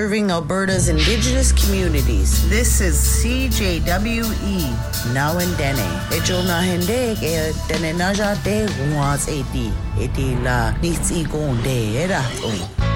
Serving Alberta's Indigenous communities. This is CJWE. Now and then, Ejo na hende ke tene na ja de guas eti la nitsi gonde era.